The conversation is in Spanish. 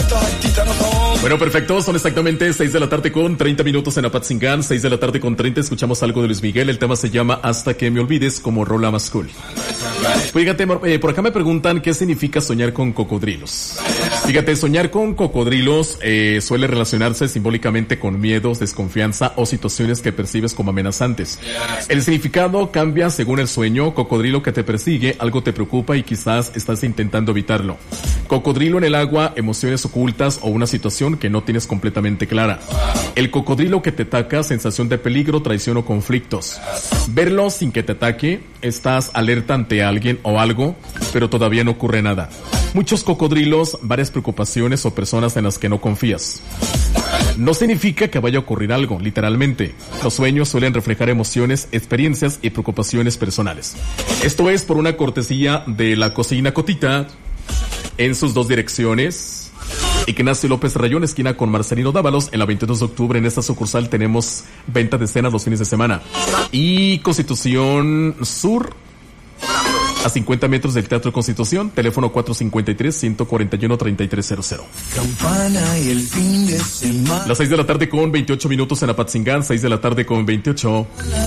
Bueno, perfecto, son exactamente 6 de la tarde con 30 minutos en Apatzingán, 6 de la tarde con 30, escuchamos algo de Luis Miguel, el tema se llama Hasta que me olvides, como rola más cool. Fíjate, por acá me preguntan qué significa soñar con cocodrilos. Fíjate, soñar con cocodrilos suele relacionarse simbólicamente con miedos, desconfianza o situaciones que percibes como amenazantes. El significado cambia según el sueño. Cocodrilo que te persigue, algo te preocupa y quizás estás intentando evitarlo. Cocodrilo en el agua, emociones ocultas o una situación que no tienes completamente clara. El cocodrilo que te ataca, sensación de peligro, traición o conflictos. Verlo sin que te ataque, estás alerta ante alguien o algo, pero todavía no ocurre nada. Muchos cocodrilos, varias preocupaciones o personas en las que no confías. No significa que vaya a ocurrir algo, literalmente. Los sueños suelen reflejar emociones, experiencias y preocupaciones personales. Esto es por una cortesía de la Cocina Cotita en sus dos direcciones. Ignacio López Rayón, esquina con Marcelino Dávalos, en la 22 de octubre. En esta sucursal tenemos venta de cenas los fines de semana. Y Constitución Sur, a 50 metros del Teatro Constitución, teléfono 453-141-3300. Las 6 de la tarde con 28 minutos en Apatzingán, 6 de la tarde con 28.